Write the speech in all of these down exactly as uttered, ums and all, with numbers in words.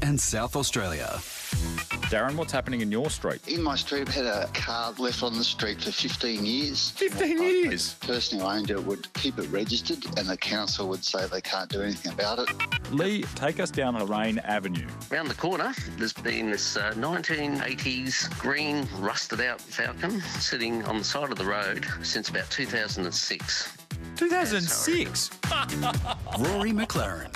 and South Australia. Darren, what's happening in your street? In my street, I had a car left on the street for fifteen years. fifteen years? The person who owned it would keep it registered and the council would say they can't do anything about it. Lee, take us down Lorraine Avenue. Round the corner, there's been this uh, nineteen eighties green rusted out Falcon sitting on the side of the road since about two thousand six. two thousand six? Rory McLaren.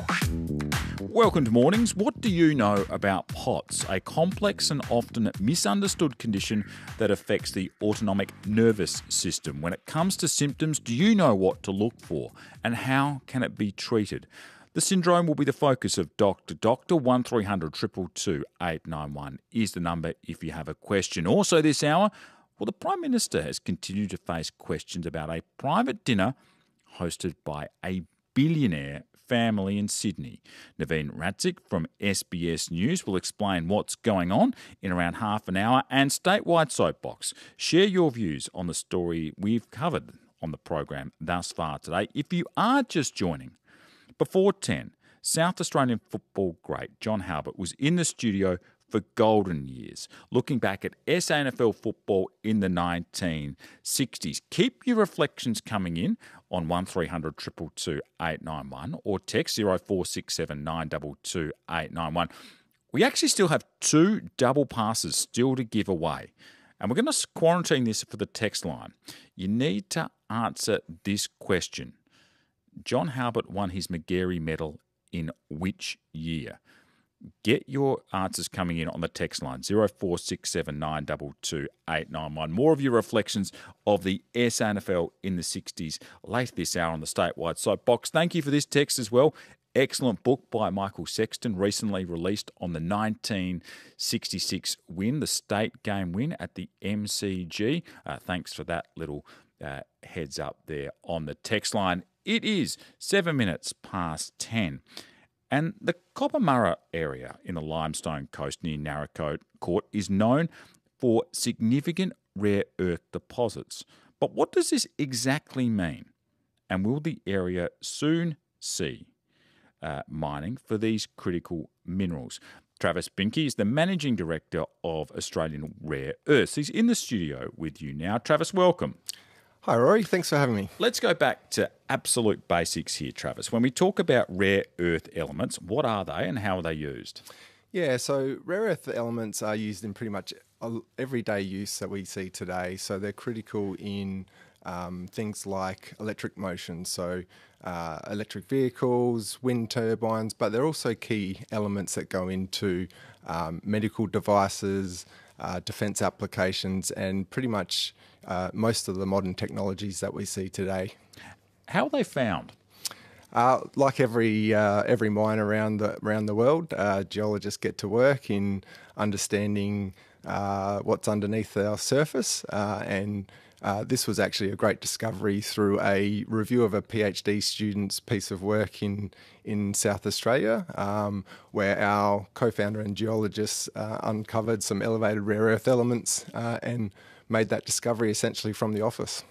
Welcome to Mornings. What do you know about POTS, a complex and often misunderstood condition that affects the autonomic nervous system? When it comes to symptoms, do you know what to look for and how can it be treated? The syndrome will be the focus of Doctor Doctor. one three hundred two two two eight nine one is the number if you have a question. Also this hour, well, the Prime Minister has continued to face questions about a private dinner hosted by a billionaire family in Sydney. Naveen Radzik from S B S News will explain what's going on in around half an hour. And Statewide Soapbox, share your views on the story we've covered on the program thus far today. If you are just joining, before ten, South Australian football great John Halbert was in the studio for golden years, looking back at S A N F L football in the nineteen sixties. Keep your reflections coming in on one three hundred two two two eight nine one or text zero four six seven nine two two eight nine one. We actually still have two double passes still to give away, and we're going to quarantine this for the text line. You need to answer this question. John Halbert won his Magarey medal in which year? Get your answers coming in on the text line, zero four six seven nine two two eight nine one. More of your reflections of the S A N F L in the sixties later this hour on the Statewide Soapbox. Thank you for this text as well. Excellent book by Michael Sexton, recently released on the nineteen sixty-six win, the state game win at the M C G. Uh, thanks for that little uh, heads up there on the text line. It is seven minutes past ten. And the Coppermurra area in the Limestone Coast near Narracode Court is known for significant rare earth deposits. But what does this exactly mean? And will the area soon see uh, mining for these critical minerals? Travis Binky is the Managing Director of Australian Rare Earths. He's in the studio with you now. Travis, welcome. Hi, Rory. Thanks for having me. Let's go back to absolute basics here, Travis. When we talk about rare earth elements, what are they and how are they used? Yeah, so rare earth elements are used in pretty much everyday use that we see today. So they're critical in um, things like electric motion, so uh, electric vehicles, wind turbines, but they're also key elements that go into um, medical devices, uh, defence applications, and pretty much Uh, most of the modern technologies that we see today. How are they found? Uh, like every uh, every mine around the around the world, uh, geologists get to work in understanding uh, what's underneath our surface, uh, and uh, this was actually a great discovery through a review of a PhD student's piece of work in in South Australia, um, where our co-founder and geologists uh, uncovered some elevated rare earth elements uh, and made that discovery essentially from the office.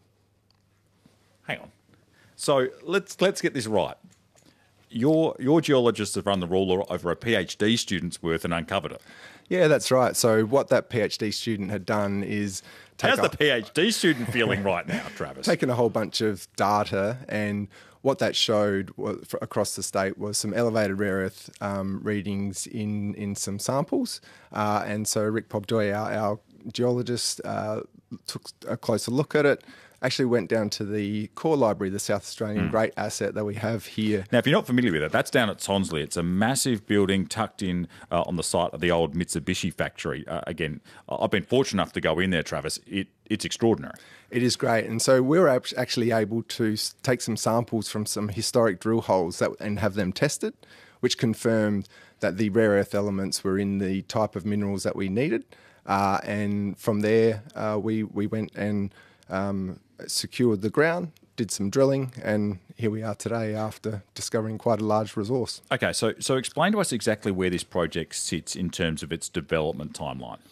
Hang on. So let's let's get this right. Your your geologists have run the ruler over a PhD student's worth and uncovered it. Yeah, that's right. So what that PhD student had done is take How's a, the PhD student feeling right now, Travis? taken a whole bunch of data, and what that showed was, for, across the state was some elevated rare earth um, readings in in some samples. Uh, and so Rick Pobdoy, our, our geologist, uh, took a closer look at it. Actually went down to the core library, the South Australian Mm. great asset that we have here. Now, if you're not familiar with it, that's down at Tonsley. It's a massive building tucked in uh, on the site of the old Mitsubishi factory. Uh, again, I've been fortunate enough to go in there, Travis. It, it's extraordinary. It is great. And so we were actually able to take some samples from some historic drill holes that, and have them tested, which confirmed that the rare earth elements were in the type of minerals that we needed. Uh, and from there, uh, we, we went and um, secured the ground, did some drilling, and here we are today after discovering quite a large resource. Okay, so so explain to us exactly where this project sits in terms of its development timeline.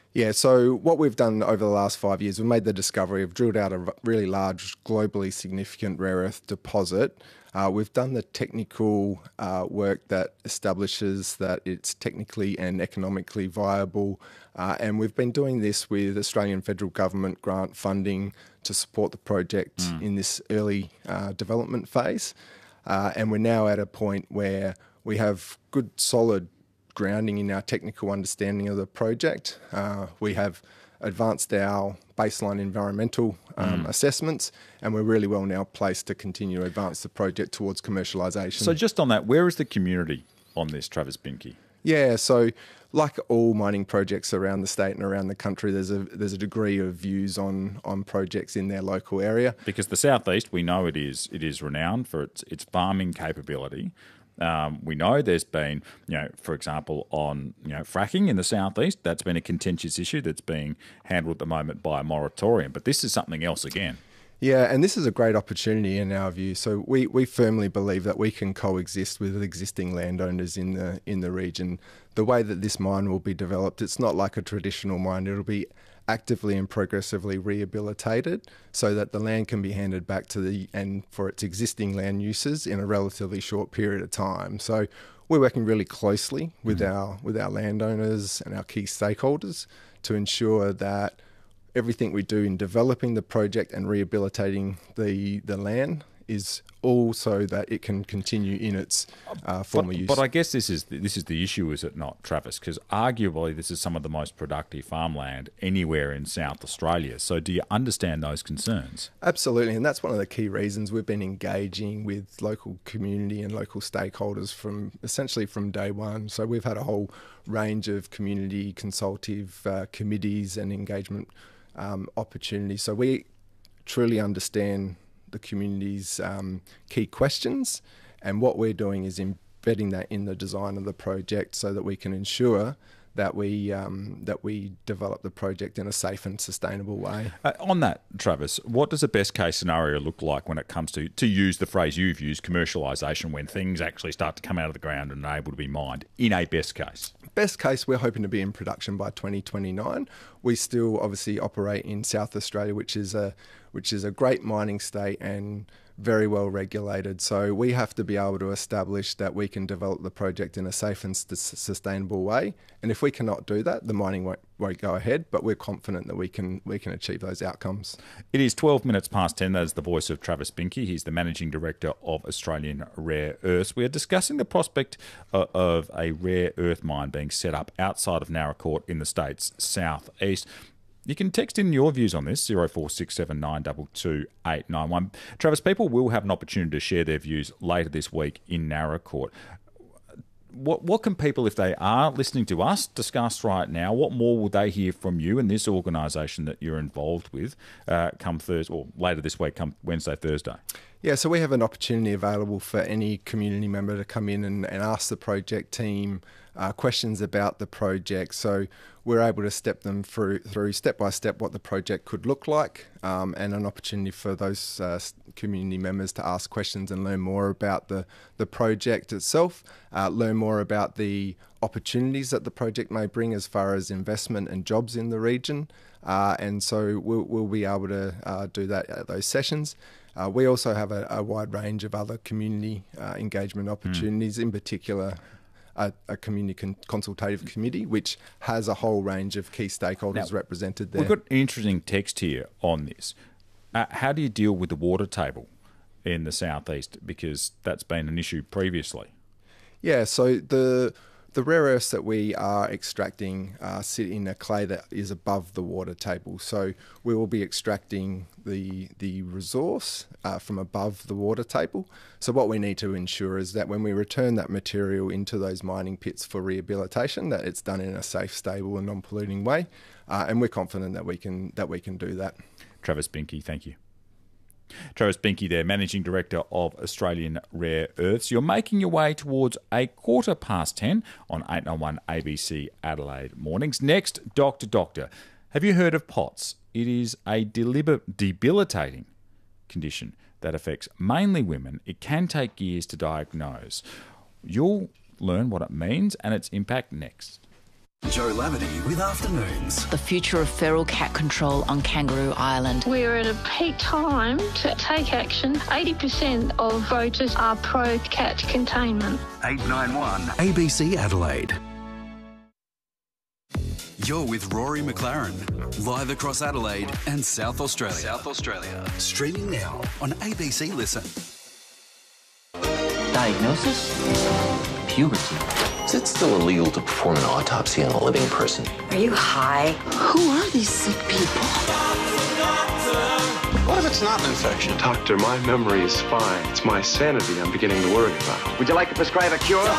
Yeah, so what we've done over the last five years, we've made the discovery of drilled out a really large, globally significant rare earth deposit. Uh, we've done the technical uh, work that establishes that it's technically and economically viable, uh, and we've been doing this with Australian federal government grant funding to support the project mm. in this early uh, development phase. Uh, and we're now at a point where we have good, solid grounding in our technical understanding of the project. Uh, we have advanced our baseline environmental um, mm. assessments, and we're really well now placed to continue to advance the project towards commercialisation. So just on that, where is the community on this, Travis Binkie? Yeah, so like all mining projects around the state and around the country, there's a there's a degree of views on on projects in their local area. Because the southeast, we know it is it is renowned for its its farming capability. Um, we know there's been, you know, for example, on you know fracking in the southeast, that's been a contentious issue that's being handled at the moment by a moratorium. But this is something else again. Yeah, and this is a great opportunity in our view. So we, we firmly believe that we can coexist with existing landowners in the in the region. The way that this mine will be developed, it's not like a traditional mine. It'll be actively and progressively rehabilitated so that the land can be handed back to the and for its existing land uses in a relatively short period of time. So we're working really closely with mm. our with our landowners and our key stakeholders to ensure that everything we do in developing the project and rehabilitating the the land is all so that it can continue in its uh, former but, use. But I guess this is this is the issue, is it not, Travis? Because arguably this is some of the most productive farmland anywhere in South Australia. So do you understand those concerns? Absolutely, and that's one of the key reasons we've been engaging with local community and local stakeholders from essentially from day one. So we've had a whole range of community consultative uh, committees and engagement um, opportunities. So we truly understand the community's um, key questions, and what we're doing is embedding that in the design of the project so that we can ensure that we um, that we develop the project in a safe and sustainable way. Uh, on that, Travis, what does a best case scenario look like when it comes to, to use the phrase you've used, commercialisation, when things actually start to come out of the ground and are able to be mined, in a best case? Best case, we're hoping to be in production by twenty twenty-nine. We still obviously operate in South Australia, which is a which is a great mining state and very well regulated. So we have to be able to establish that we can develop the project in a safe and st- sustainable way. And if we cannot do that, the mining won't, won't go ahead. But we're confident that we can we can achieve those outcomes. It is twelve minutes past ten. That is the voice of Travis Binkie. He's the Managing Director of Australian Rare Earths. We are discussing the prospect uh, of a rare earth mine being set up outside of Naracoorte in the state's southeast. You can text in your views on this, zero four six seven nine two two eight nine one. Travis, people will have an opportunity to share their views later this week in Naracoorte. What what can people, if they are listening to us, discuss right now? What more will they hear from you and this organisation that you're involved with uh, come Thursday, or later this week, come Wednesday, Thursday? Yeah, so we have an opportunity available for any community member to come in and, and ask the project team uh, questions about the project. So we're able to step them through, through step by step what the project could look like, um, and an opportunity for those uh, community members to ask questions and learn more about the, the project itself, uh, learn more about the opportunities that the project may bring as far as investment and jobs in the region. Uh, and so we'll, we'll be able to uh, do that at those sessions. Uh, we also have a, a wide range of other community uh, engagement opportunities, mm. in particular a, a community con- consultative committee, which has a whole range of key stakeholders now, represented there. We've got an interesting text here on this. Uh, how do you deal with the water table in the southeast? Because that's been an issue previously. Yeah, so the... The rare earths that we are extracting uh, sit in a clay that is above the water table. So we will be extracting the the resource uh, from above the water table. So what we need to ensure is that when we return that material into those mining pits for rehabilitation, that it's done in a safe, stable and non-polluting way. Uh, and we're confident that we can that we can do that. Travis Binkie, thank you. Travis Binkie there, Managing Director of Australian Rare Earths. You're making your way towards a quarter past ten on eight ninety-one A B C Adelaide Mornings. Next, Doctor Doctor. Have you heard of POTS? It is a deliber- debilitating condition that affects mainly women. It can take years to diagnose. You'll learn what it means and its impact next. Joe Laverty with Afternoons. The future of feral cat control on Kangaroo Island. We're at a peak time to take action. eighty percent of voters are pro-cat containment. eight nine one A B C Adelaide. You're with Rory McLaren, live across Adelaide and South Australia. South Australia. Streaming now on A B C Listen. Diagnosis? Puberty. Is it still illegal to perform an autopsy on a living person? Are you high? Who are these sick people? What if it's not an infection? Doctor, my memory is fine. It's my sanity I'm beginning to worry about. Would you like to prescribe a cure?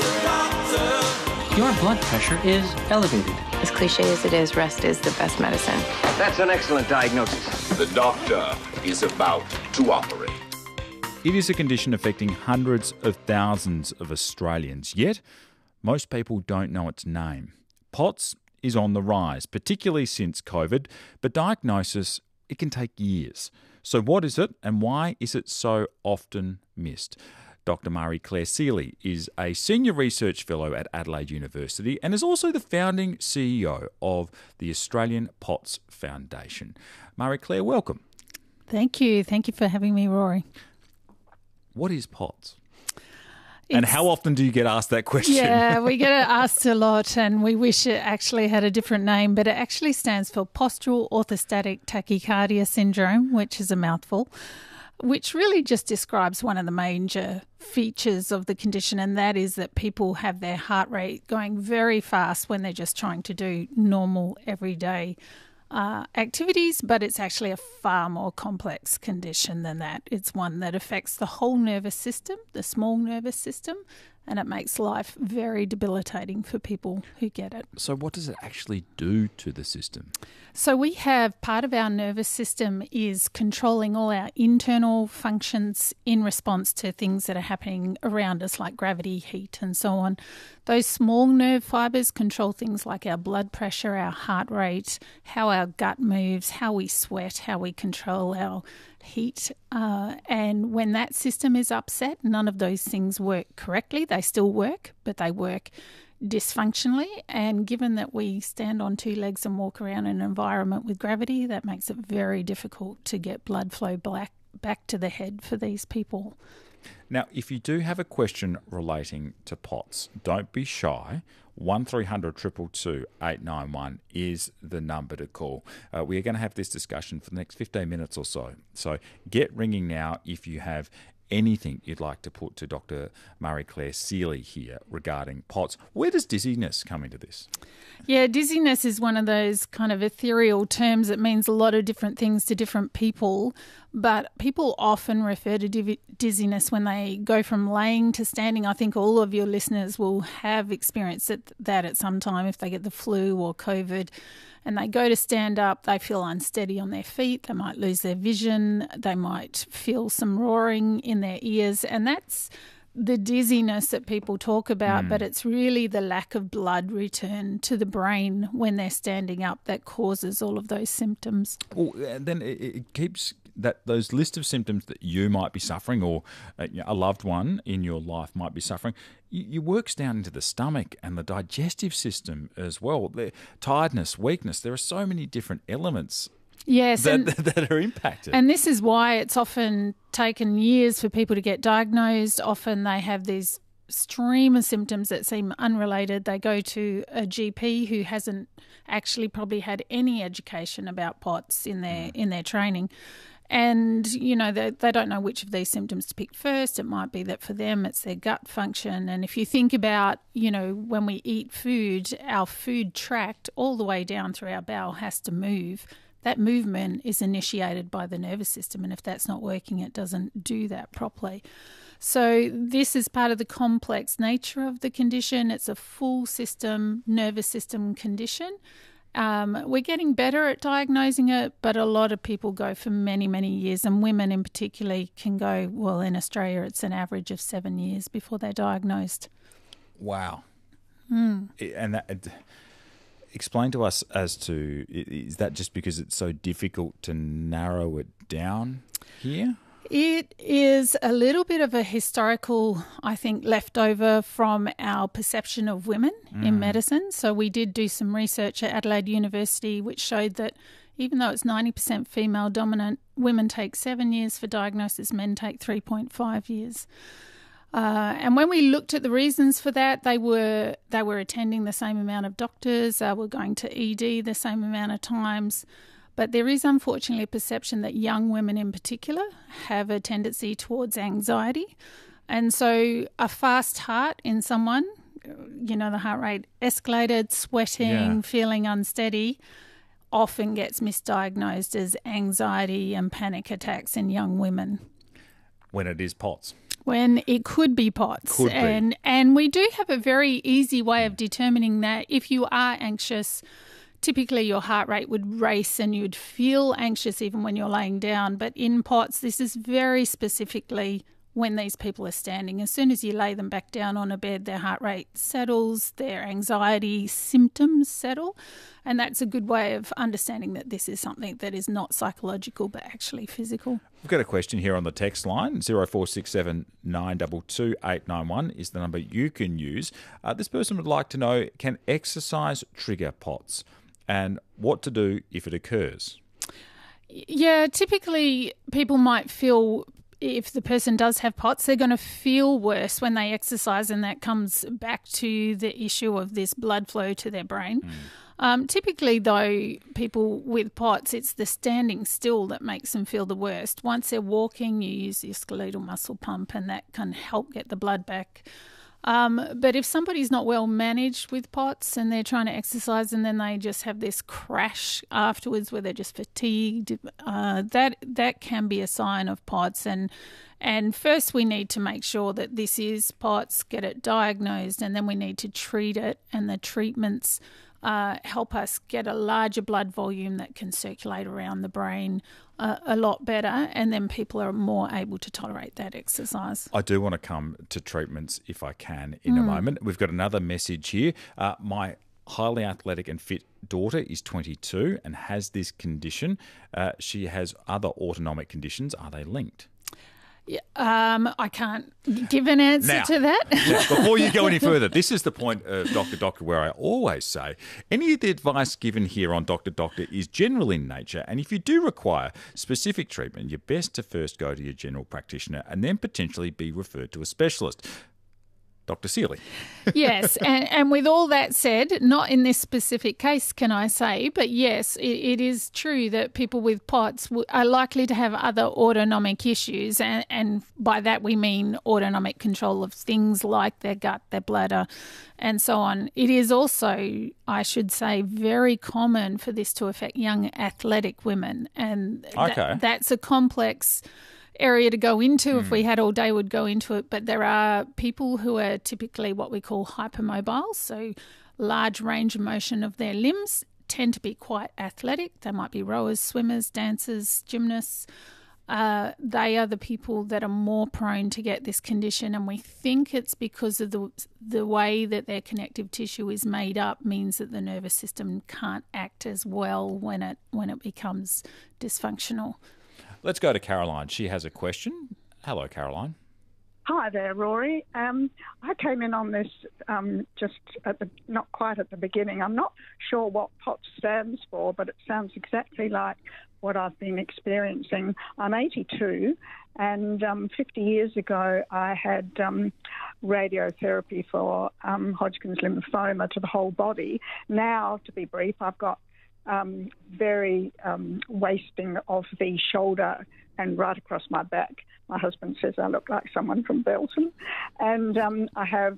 Your blood pressure is elevated. As cliche as it is, rest is the best medicine. That's an excellent diagnosis. The doctor is about to operate. It is a condition affecting hundreds of thousands of Australians, yet most people don't know its name. POTS is on the rise, particularly since COVID, but diagnosis, it can take years. So what is it and why is it so often missed? Doctor Marie-Claire Seeley is a Senior Research Fellow at Adelaide University and is also the founding C E O of the Australian POTS Foundation. Marie-Claire, welcome. Thank you. Thank you for having me, Rory. What is POTS? It's, and how often do you get asked that question? Yeah, we get it asked a lot and we wish it actually had a different name, but it actually stands for Postural Orthostatic Tachycardia Syndrome, which is a mouthful, which really just describes one of the major features of the condition, and that is that people have their heart rate going very fast when they're just trying to do normal everyday Uh, activities, but it's actually a far more complex condition than that. It's one that affects the whole nervous system, the small nervous system, and it makes life very debilitating for people who get it. So what does it actually do to the system? So we have part of our nervous system is controlling all our internal functions in response to things that are happening around us, like gravity, heat, and so on. Those small nerve fibres control things like our blood pressure, our heart rate, how our gut moves, how we sweat, how we control our heat. Uh, and when that system is upset, none of those things work correctly. They still work, but they work dysfunctionally. And given that we stand on two legs and walk around in an environment with gravity, that makes it very difficult to get blood flow back, back to the head for these people. Now, if you do have a question relating to POTS, don't be shy. one three hundred two two two eight nine one is the number to call. Uh, we are going to have this discussion for the next fifteen minutes or so. So get ringing now if you have anything you'd like to put to Doctor Marie-Claire Seeley here regarding POTS. Where does dizziness come into this? Yeah, dizziness is one of those kind of ethereal terms. It means a lot of different things to different people, but people often refer to div- dizziness when they go from laying to standing. I think all of your listeners will have experienced it, that at some time if they get the flu or COVID and they go to stand up, they feel unsteady on their feet, they might lose their vision, they might feel some roaring in their ears, and that's the dizziness that people talk about, mm. but it's really the lack of blood return to the brain when they're standing up that causes all of those symptoms. Well, and then it, it keeps that those list of symptoms that you might be suffering or a loved one in your life might be suffering, you, you works down into the stomach and the digestive system as well. The tiredness, weakness, there are so many different elements Yes, that, and, that are impacted. And this is why it's often taken years for people to get diagnosed. Often they have these stream of symptoms that seem unrelated. They go to a G P who hasn't actually probably had any education about POTS in their in their training. And, you know, they, they don't know which of these symptoms to pick first. It might be that for them it's their gut function. And if you think about, you know, when we eat food, our food tract all the way down through our bowel has to move. That movement is initiated by the nervous system, and if that's not working, it doesn't do that properly. So this is part of the complex nature of the condition. It's a full system, nervous system condition. Um, we're getting better at diagnosing it, but a lot of people go for many, many years, and women in particular can go, well, in Australia it's an average of seven years before they're diagnosed. Wow. Mm. And that... Explain to us as to, is that just because it's so difficult to narrow it down here? It is a little bit of a historical, I think, leftover from our perception of women mm. in medicine. So we did do some research at Adelaide University which showed that even though it's ninety percent female dominant, women take seven years for diagnosis, men take three point five years. Uh, and when we looked at the reasons for that, they were they were attending the same amount of doctors, they were going to E D the same amount of times. But there is unfortunately a perception that young women in particular have a tendency towards anxiety. And so a fast heart in someone, you know, the heart rate escalated, sweating, yeah. feeling unsteady, often gets misdiagnosed as anxiety and panic attacks in young women. When it is POTS. When it could be POTS. Could be. And, and we do have a very easy way of determining that. If you are anxious, typically your heart rate would race and you'd feel anxious even when you're laying down. But in POTS, this is very specifically when these people are standing. As soon as you lay them back down on a bed, their heart rate settles, their anxiety symptoms settle. And that's a good way of understanding that this is something that is not psychological but actually physical. We've got a question here on the text line. zero four six seven nine two two eight nine one is the number you can use. Uh, this person would like to know, can exercise trigger POTS and what to do if it occurs? Yeah, typically people might feel, if the person does have POTS, they're going to feel worse when they exercise, and that comes back to the issue of this blood flow to their brain. Mm. Um, typically, though, people with POTS, it's the standing still that makes them feel the worst. Once they're walking, you use your skeletal muscle pump, and that can help get the blood back. Um, but if somebody's not well managed with POTS and they're trying to exercise and then they just have this crash afterwards where they're just fatigued, uh, that that can be a sign of POTS. And and first we need to make sure that this is POTS, get it diagnosed, and then we need to treat it. And the treatments uh, help us get a larger blood volume that can circulate around the brain Uh, a lot better, and then people are more able to tolerate that exercise. I do want to come to treatments if I can in mm. a moment. We've got another message here. Uh, my highly athletic and fit daughter is twenty-two and has this condition. Uh, she has other autonomic conditions. Are they linked? Yeah, um, I can't give an answer now, to that. Now, before you go any further, this is the point of Doctor Doctor where I always say any of the advice given here on Doctor Doctor is general in nature, and if you do require specific treatment, you're best to first go to your general practitioner and then potentially be referred to a specialist. Doctor Seeley. Yes, and, and with all that said, not in this specific case, can I say, but yes, it, it is true that people with POTS are likely to have other autonomic issues, and, and by that we mean autonomic control of things like their gut, their bladder, and so on. It is also, I should say, very common for this to affect young athletic women, and okay. that, that's a complex area to go into. Mm. If we had all day, would go into it. But there are people who are typically what we call hypermobile, so large range of motion of their limbs, tend to be quite athletic. They might be rowers, swimmers, dancers, gymnasts. Uh, they are the people that are more prone to get this condition, and we think it's because of the the way that their connective tissue is made up means that the nervous system can't act as well when it when it becomes dysfunctional. Let's go to Caroline. She has a question. Hello, Caroline. Hi there, Rory. Um, I came in on this um, just at the, not quite at the beginning. I'm not sure what POTS stands for, but it sounds exactly like what I've been experiencing. I'm eighty-two, and um, fifty years ago I had um, radiotherapy for um, Hodgkin's lymphoma to the whole body. Now, to be brief, I've got Um, very um, wasting of the shoulder and right across my back. My husband says I look like someone from Belton. And um, I have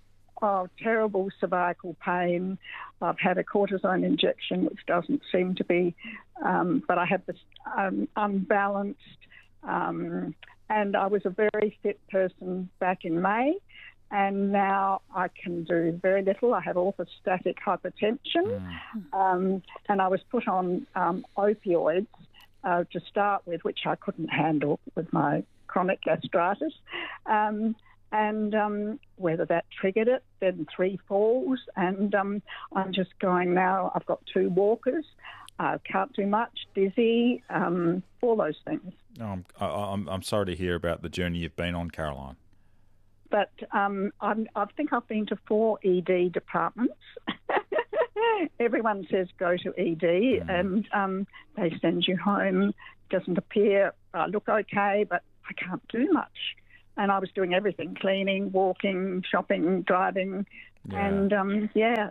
oh, terrible cervical pain. I've had a cortisone injection, which doesn't seem to be, um, but I have this um, unbalanced, um, and I was a very fit person back in May. And now I can do very little. I have orthostatic hypertension, mm. um, and I was put on um, opioids uh, to start with, which I couldn't handle with my chronic gastritis. Um, and um, whether that triggered it, then three falls, and um, I'm just going now. I've got two walkers. I can't do much, dizzy, um, all those things. Oh, I'm, I'm I'm sorry to hear about the journey you've been on, Caroline. But um, I'm, I think I've been to four E D departments. Everyone says go to E D, mm. and um, they send you home. Doesn't appear, I look okay, but I can't do much. And I was doing everything, cleaning, walking, shopping, driving, yeah. and um, yeah.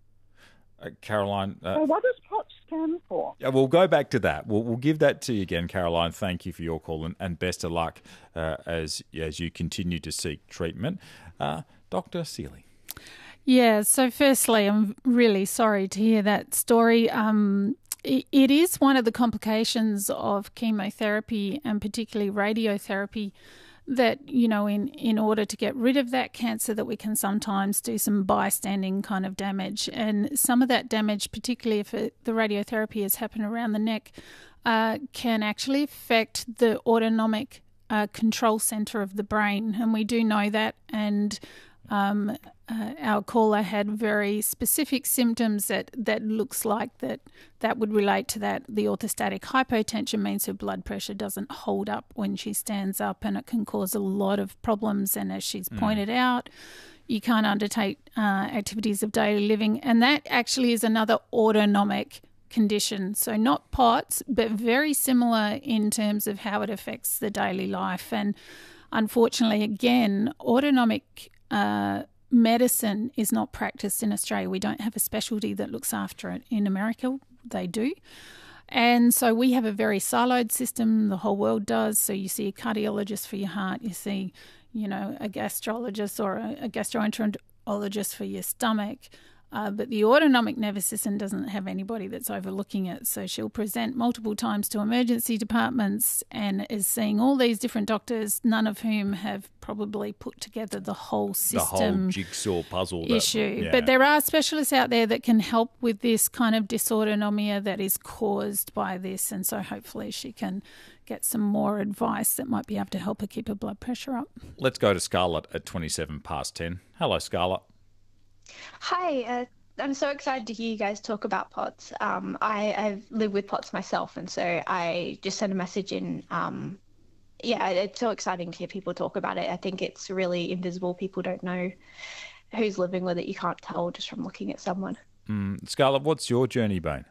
Uh, Caroline. Uh, well, what does POTS stand for? Yeah, we'll go back to that. We'll, we'll give that to you again, Caroline. Thank you for your call, and, and best of luck uh, as as you continue to seek treatment. Uh, Doctor Seeley. Yeah, so firstly, I'm really sorry to hear that story. Um, it, it is one of the complications of chemotherapy and particularly radiotherapy that, you know, in, in order to get rid of that cancer, that we can sometimes do some bystanding kind of damage. And some of that damage, particularly if it, the radiotherapy has happened around the neck, uh, can actually affect the autonomic uh, control centre of the brain. And we do know that. And um, uh, our caller had very specific symptoms that, that looks like that that would relate to that. The orthostatic hypotension means her blood pressure doesn't hold up when she stands up, and it can cause a lot of problems. And as she's mm. pointed out, you can't undertake uh, activities of daily living. And that actually is another autonomic condition. So not POTS, but very similar in terms of how it affects the daily life. And unfortunately, again, autonomic uh, medicine is not practiced in Australia. We don't have a specialty that looks after it. In America, they do. And so we have a very siloed system. The whole world does. So you see a cardiologist for your heart. You see, you know, a gastrologist or a, a gastroenterologist for your stomach. Uh, but the autonomic nervous system doesn't have anybody that's overlooking it. So she'll present multiple times to emergency departments and is seeing all these different doctors, none of whom have probably put together the whole system. The whole jigsaw puzzle. Issue. That, yeah. But there are specialists out there that can help with this kind of dysautonomia that is caused by this. And so hopefully she can get some more advice that might be able to help her keep her blood pressure up. Let's go to Scarlett at twenty-seven past ten. Hello, Scarlett. Hi, uh, I'm so excited to hear you guys talk about POTS. Um, I, I've lived with POTS myself, and so I just sent a message in. Um, yeah, it's so exciting to hear people talk about it. I think it's really invisible. People don't know who's living with it. You can't tell just from looking at someone. Mm, Scarlett, what's your journey been?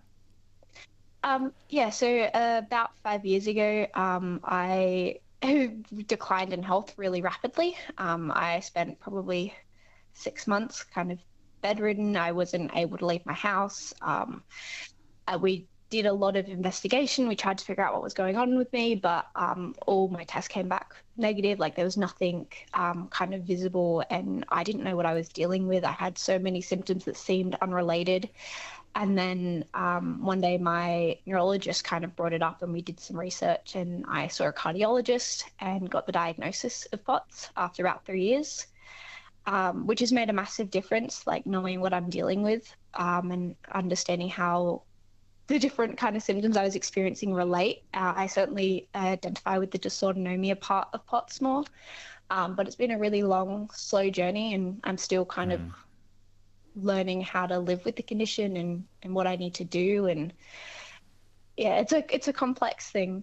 Um, yeah, so uh, about five years ago, um, I declined in health really rapidly. Um, I spent probably six months kind of bedridden. I wasn't able to leave my house. Um, uh, we did a lot of investigation. We tried to figure out what was going on with me, but um, all my tests came back negative. Like there was nothing um, kind of visible, and I didn't know what I was dealing with. I had so many symptoms that seemed unrelated. And then um, one day my neurologist kind of brought it up, and we did some research, and I saw a cardiologist and got the diagnosis of POTS after about three years. Um, which has made a massive difference, like knowing what I'm dealing with um, and understanding how the different kind of symptoms I was experiencing relate. Uh, I certainly identify with the dysautonomia part of POTS more, um, but it's been a really long, slow journey, and I'm still kind mm. of learning how to live with the condition and, and what I need to do. And yeah, it's a it's a complex thing.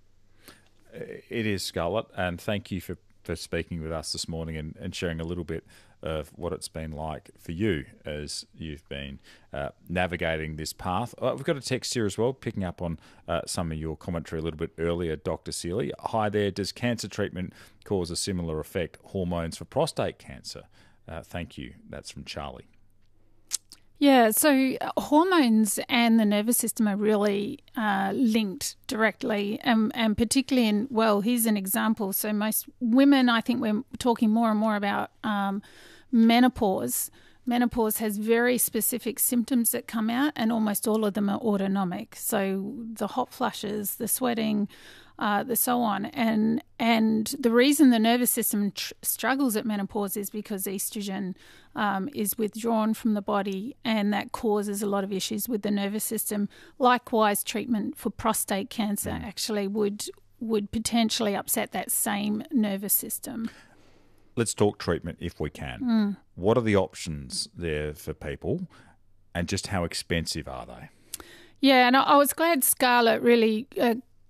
It is, Scarlett, and thank you for for speaking with us this morning and, and sharing a little bit of what it's been like for you as you've been uh, navigating this path. Uh, we've got a text here as well, picking up on uh, some of your commentary a little bit earlier, Doctor Seeley. Hi there. Does cancer treatment cause a similar effect? Hormones for prostate cancer? Uh, thank you. That's from Charlie. Yeah, so hormones and the nervous system are really uh, linked directly, and, and particularly in, well, here's an example. So most women, I think we're talking more and more about um, menopause. Menopause has very specific symptoms that come out, and almost all of them are autonomic. So the hot flushes, the sweating, uh, the so on. And and the reason the nervous system tr- struggles at menopause is because estrogen um, is withdrawn from the body, and that causes a lot of issues with the nervous system. Likewise, treatment for prostate cancer mm. actually would would potentially upset that same nervous system. Let's talk treatment if we can. Mm. What are the options there for people, and just how expensive are they? Yeah, and I was glad Scarlett really uh,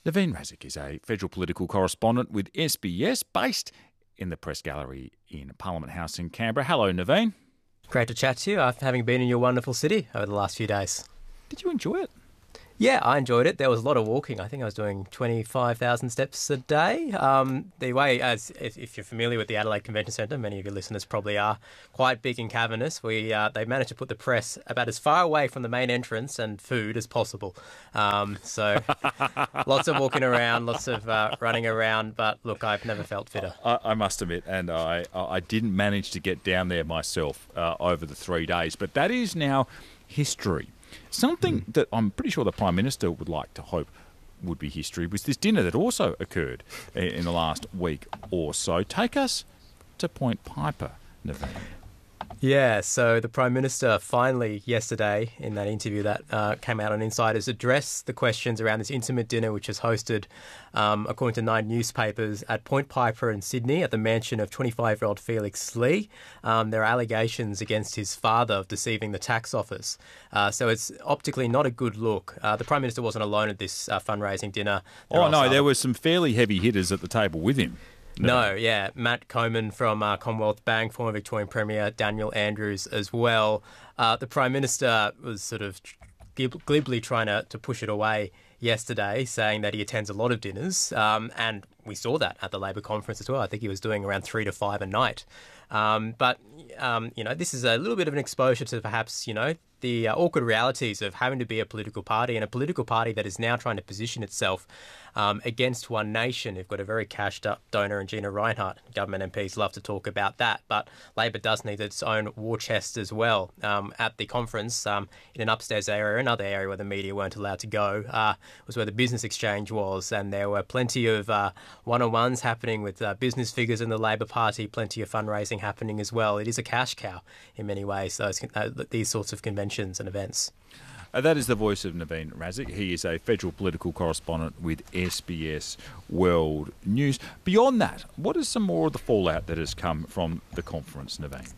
Naveen Razik is a federal political correspondent with S B S based in the Press Gallery in Parliament House in Canberra. Hello, Naveen. Great to chat to you after having been in your wonderful city over the last few days. Did you enjoy it? Yeah, I enjoyed it. There was a lot of walking. I think I was doing twenty-five thousand steps a day. Um, the way, as if, if you're familiar with the Adelaide Convention Centre, many of your listeners probably are, quite big and cavernous. We uh, they managed to put the press about as far away from the main entrance and food as possible. Um, so lots of walking around, lots of uh, running around. But look, I've never felt fitter. I, I must admit, and I I didn't manage to get down there myself uh, over the three days. But that is now history. Something that I'm pretty sure the Prime Minister would like to hope would be history was this dinner that also occurred in the last week or so. Take us to Point Piper, Naveen. Yeah, so the Prime Minister finally yesterday in that interview that uh, came out on Insiders addressed the questions around this intimate dinner which was hosted, um, according to nine newspapers, at Point Piper in Sydney at the mansion of twenty-five-year-old Felix Lee. Um, there are allegations against his father of deceiving the tax office. Uh, so it's optically not a good look. Uh, the Prime Minister wasn't alone at this uh, fundraising dinner. There oh, no, there were some fairly heavy hitters at the table with him. No, no yeah. Matt Coman from uh, Commonwealth Bank, former Victorian Premier, Daniel Andrews as well. Uh, the Prime Minister was sort of glibly trying to, to push it away yesterday, saying that he attends a lot of dinners. Um, and we saw that at the Labor conference as well. I think he was doing around three to five a night. Um, but, um, you know, this is a little bit of an exposure to perhaps, you know, the uh, awkward realities of having to be a political party, and a political party that is now trying to position itself um, against One Nation. You've got a very cashed-up donor in Gina Rinehart. Government M Ps love to talk about that, but Labor does need its own war chest as well. Um, at the conference, um, in an upstairs area, another area where the media weren't allowed to go, uh, was where the business exchange was, and there were plenty of uh, one-on-ones happening with uh, business figures in the Labor Party, plenty of fundraising happening as well. It is a cash cow in many ways, those, uh, these sorts of conventions and events. Uh, that is the voice of Naveen Razik. He is a federal political correspondent with S B S World News. Beyond that, what is some more of the fallout that has come from the conference, Naveen?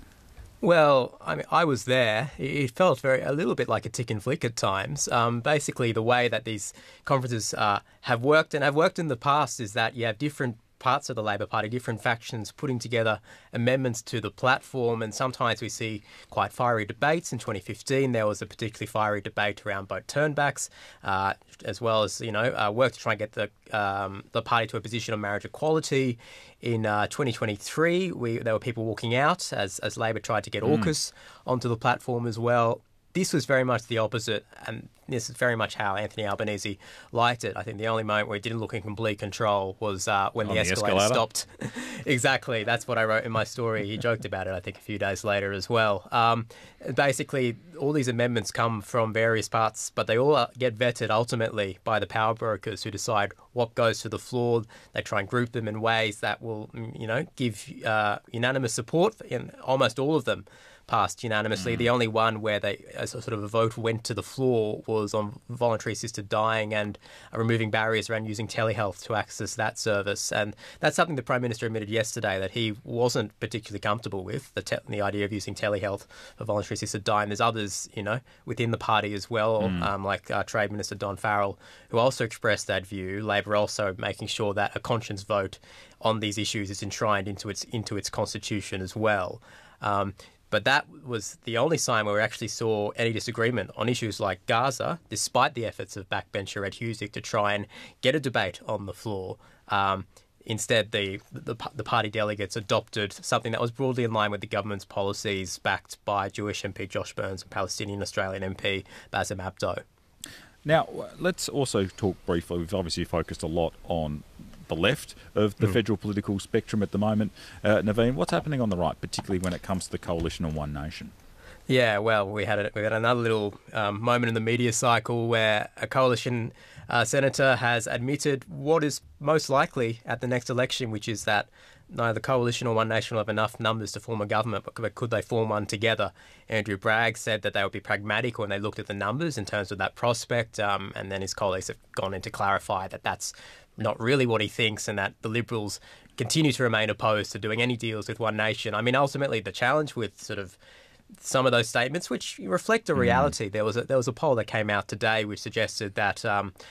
Well, I mean, I was there. It felt very a little bit like a tick and flick at times. Um, basically, the way that these conferences uh, have worked and have worked in the past is that you have different parts of the Labor Party, different factions putting together amendments to the platform, and sometimes we see quite fiery debates. In twenty fifteen, there was a particularly fiery debate around boat turnbacks, uh, as well as, you know, uh, work to try and get the um, the party to a position on marriage equality. In uh, twenty twenty-three, we there were people walking out as, as Labor tried to get Mm. AUKUS onto the platform as well. This was very much the opposite, and this is very much how Anthony Albanese liked it. I think the only moment where he didn't look in complete control was uh, when the, On the escalator, escalator? stopped. Exactly, that's what I wrote in my story. He joked about it, I think, a few days later as well. Um, basically, all these amendments come from various parts, but they all get vetted ultimately by the power brokers who decide what goes to the floor. They try and group them in ways that will, you know, give uh, unanimous support in almost all of them. Passed unanimously. Mm. The only one where they a sort of a vote went to the floor was on voluntary assisted dying and uh, removing barriers around using telehealth to access that service. And that's something the Prime Minister admitted yesterday that he wasn't particularly comfortable with, the, te- the idea of using telehealth for voluntary assisted dying. There's others, you know, within the party as well, mm. um, like uh, Trade Minister Don Farrell, who also expressed that view. Labor also making sure that a conscience vote on these issues is enshrined into its into its constitution as well. Um, But that was the only sign where we actually saw any disagreement on issues like Gaza, despite the efforts of backbencher Ed Husic to try and get a debate on the floor. Um, instead, the, the the party delegates adopted something that was broadly in line with the government's policies, backed by Jewish M P Josh Burns and Palestinian Australian M P Bassem Abdo. Now, let's also talk briefly. We've obviously focused a lot on the left of the mm. federal political spectrum at the moment. Uh, Naveen, what's happening on the right, particularly when it comes to the coalition and One Nation? Yeah, well, we had a, we had another little um, moment in the media cycle where a coalition uh, senator has admitted what is most likely at the next election, which is that neither the coalition or One Nation will have enough numbers to form a government, but could they form one together? Andrew Bragg said that they would be pragmatic when they looked at the numbers in terms of that prospect, um, and then his colleagues have gone in to clarify that that's not really what he thinks, and that the Liberals continue to remain opposed to doing any deals with One Nation. I mean, ultimately, the challenge with sort of some of those statements, which reflect a reality, mm. there was a, there was a poll that came out today which suggested that um,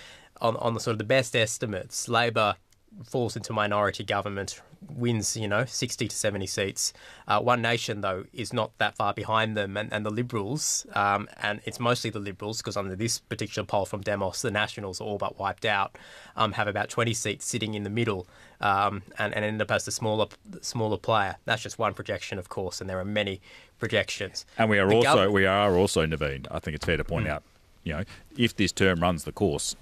on, on the sort of the best estimates, Labor falls into minority government, wins, you know, sixty to seventy seats. Uh, One Nation, though, is not that far behind them. And, and the Liberals, um, and it's mostly the Liberals, because under this particular poll from Demos, the Nationals are all but wiped out, um, have about twenty seats sitting in the middle, um, and, and end up as the smaller, smaller player. That's just one projection, of course, and there are many projections. And we are The also, gov- we are also, Naveen, I think it's fair to point Mm. out, you know, if this term runs the course,